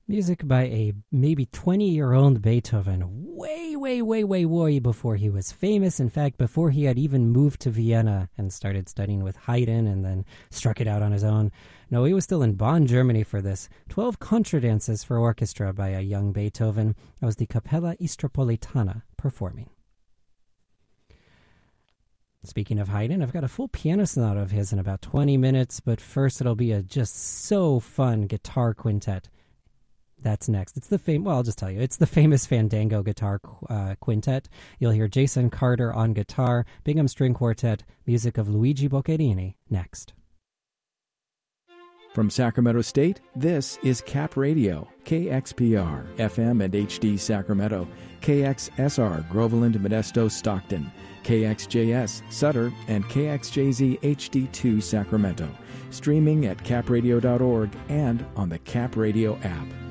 Music by a maybe 20-year-old Beethoven, way before he was famous. In fact, before he had even moved to Vienna and started studying with Haydn and then struck it out on his own. No, he was still in Bonn, Germany for this. 12 contradances for orchestra by a young Beethoven. That was the Capella Istropolitana performing. Speaking of Haydn, I've got a full piano sonata of his in about 20 minutes, but first it'll be a just so fun guitar quintet. That's next. It's the I'll just tell you. It's the famous Fandango guitar quintet. You'll hear Jason Carter on guitar, Bingham String Quartet, music of Luigi Boccherini next. From Sacramento State, this is Cap Radio, KXPR, FM and HD Sacramento, KXSR, Groveland, Modesto, Stockton, KXJS, Sutter, and KXJZ HD2 Sacramento. Streaming at capradio.org and on the Cap Radio app.